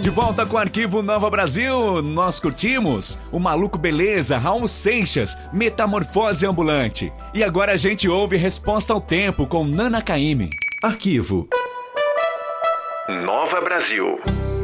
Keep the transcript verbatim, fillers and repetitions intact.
De volta com o Arquivo Nova Brasil, nós curtimos o Maluco Beleza, Raul Seixas, Metamorfose Ambulante. E agora a gente ouve Resposta ao Tempo com Nana Caymmi. Arquivo Nova Brasil.